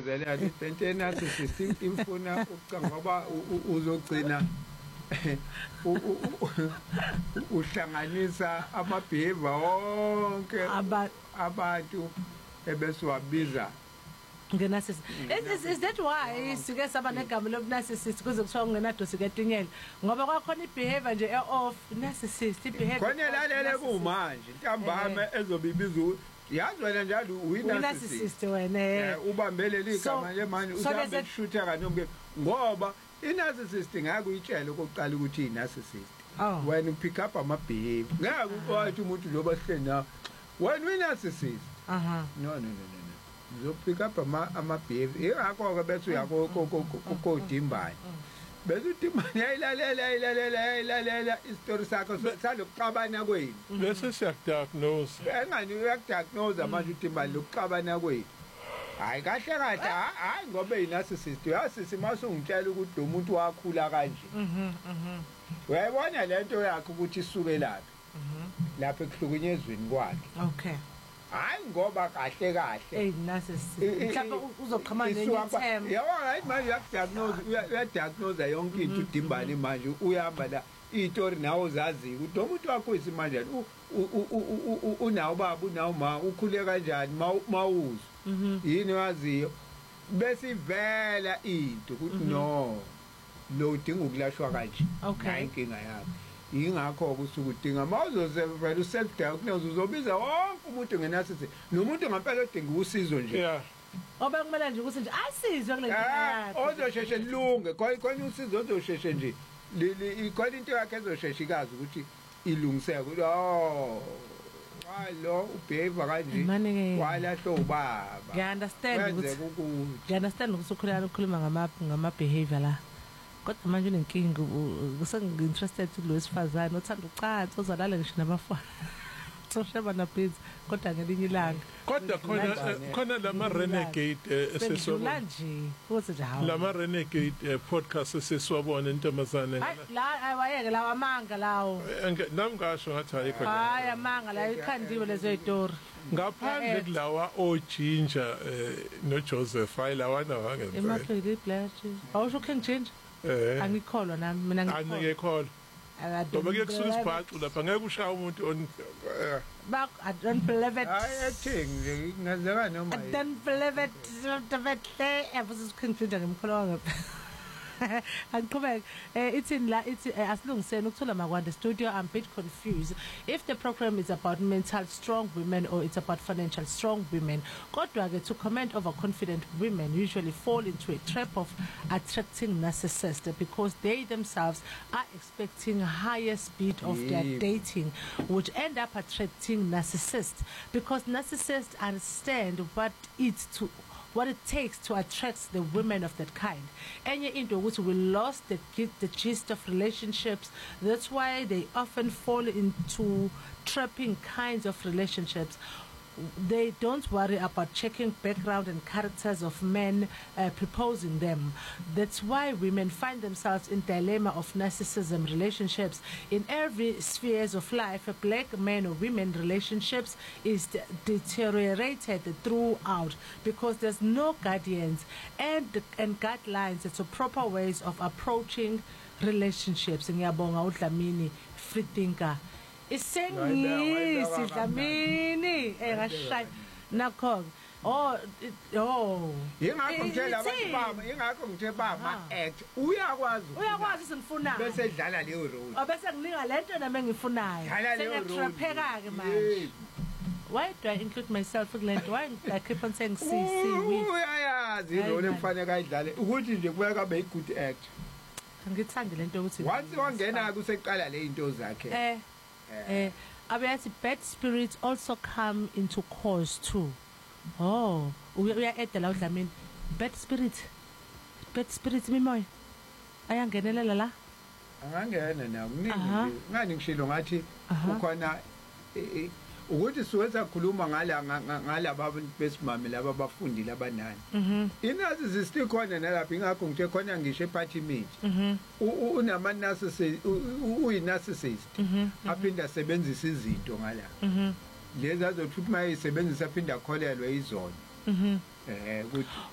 ngiyakuthokozela into narcissist imfuna ucanga ngoba uzogcina uhlanganisa ama-behavior wonke abantu ebese wabiza nge-narcissist. Is that why sike saba negama lobu-narcissist kuze kuthiwa ungenadosi ketinyela ngoba kwakhona i-behavior nje e-off narcissist i-behavior khona lalele kumanje ntambama ezobe ibiza yazi wena njalo uyi-narcissist wena ubambele ligama le manje usabe eshutha kanomke ngoba i-narcissist ngeke uyitshele okokuqala ukuthi i-narcissist wena upick up ama-behavior ngeke wathi umuntu loba sihleli nawe wena uyi-narcissist no uzopick up ama-behavior ingakho-ke bese uyakodimbayo bese udimbane yayilalela isitori sakho salokuxabana kwenu bese siyakudiagnose engani uyakudiagnose manje udimbane lokuxabana kwenu hayi kahle hayi ngoba yi-narcissist uyasisi mase ungitshela ukuthi lo muntu wakhula kanje uyayibona lento yakhe ukuthi isuke laphi lapha ekuhlukunyezweni kwakhe okay hayi ngoba kahle narcissist mhlawumbe uzoqhama nenye term hayi manje uyadiagnose yonke into udimbane manje uyahamba la izitori nawo zaziyo ukuthi umuntu wakho uyisimanje unawo baba unawo ma ukhule kanjani mawuzo yini waziyo bese ivela into ukuthi no lo udinga ukulashwa kanje hayi inkinga yakho ingakho kusuka udinga mawuzovela uself diagnose uzobiza wonke umuntu ngenasisi nomuntu ngempela odinga usizo nje oba kumele nje ukuthi nje asizwe kule nto ozosheshe lunge khona usizo ozosheshe nje ikhona into yakhe ezosheshe ikazi ukuthi ilungiseke ukuthi lo ubehave kanje walahlo ubaba ngiunderstand ukuthi ukhuluma ngama-behavior la kodwa manje unenkinga usengi-interested kulo wesifazane othanda ucansi ozalala ngisho nabafana sosheba nabhizi kodwa ngelinye ilanga kodwa khona lama-renegade eseswabona nje futhi nje hawu lama-renegade podcast eseswabona intombazane wayeke lawo amanga lawo nami ngasho ngathi ayikho hayi amanga lawo ikhandiwe lezo yitori ngaphandle kulawa ojinja noJoseph hayi lawana wangempela emapheli iblash awusho King Ginger angikholwa nami mina angikholwa ngoba kusuka isibhacu lapha ngeke ushaya umuntu I don't believe it nje ngazeka noma I don't believe it ever King Ginger ngimkholwa ngapha angiqhubeke ithini la ithi asilungiseni ukuthola makwande studio. I'm a bit confused if the program is about mental strong women or it's about financial strong women. Kodwa ke to comment over confident women usually fall into a trap of attracting narcissists because they themselves are expecting higher speed of their dating, which end up attracting narcissists because narcissists understand what it takes to attract the women of that kind. Enye into ukuthi we lost the gist of relationships. That's why they often fall into trapping kinds of relationships. They don't worry about checking background and characters of men proposing them. That's why women find themselves in dilemma of narcissism relationships. In every spheres of life, a black man or women relationships is deteriorated throughout because there's no guardians and guidelines. It's a proper ways of approaching relationships. Ngiyabonga uDlamini free thinker. Isengisi Dlamini engashaya nakho ingakho ngitshela abantu baba ingakho ngithe baba act uyakwazi sengifuna bese edlala leyo role bese ngilinga lento nami engifunayo sengiyatrapheka ke manje. Why do I include myself in lento? Why I keep on saying uyayazi role emfanele ayidlale ukuthi nje kubeka be good act ngithanda lento ukuthi once wangena kuseqala le into zakhe abayathi bad spirits also come into cause too. Uya edela uDlamini bad spirits mimoya ayangenelela la angangena nawo kuningi ngani ngishilo ngathi ukhona ukuthi siwenza khuluma ngalaba besimame laba bafundile abanani inazi zisikhona nalapha ingakho ngithe khona ngisho epartment unama narcissist uyi-narcissist aphinda asebenzisa izinto ngala lezi azothi maye isebenzisa aphinda akholelwe izona ukuthi